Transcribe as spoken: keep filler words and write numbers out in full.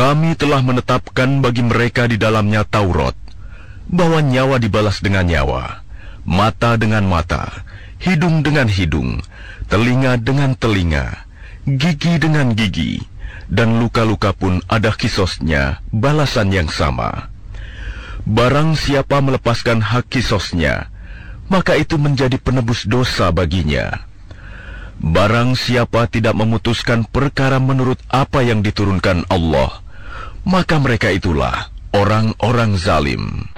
Kami telah menetapkan bagi mereka di dalamnya Taurat, bahwa nyawa dibalas dengan nyawa, mata dengan mata, hidung dengan hidung, telinga dengan telinga, gigi dengan gigi, dan luka-luka pun ada kisosnya, balasan yang sama. Barang siapa melepaskan hak kisosnya, maka itu menjadi penebus dosa baginya. Barang siapa tidak memutuskan perkara menurut apa yang diturunkan Allah, maka mereka itulah orang-orang zalim.